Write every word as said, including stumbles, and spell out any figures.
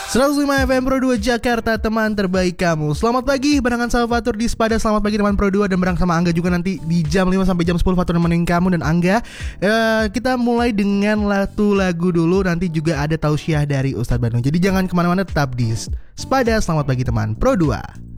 seratus lima F M Pro dua Jakarta, teman terbaik kamu. Selamat pagi, barengan sama Fatur di Spada. Selamat pagi teman Pro dua. Dan bareng sama Angga juga nanti di jam lima sampai jam sepuluh Fatur nemenin kamu dan Angga. uh, Kita mulai dengan satu lagu dulu. Nanti juga ada tausiah dari Ustadz Bandung. Jadi jangan kemana-mana, tetap di Spada. Selamat pagi teman Pro dua.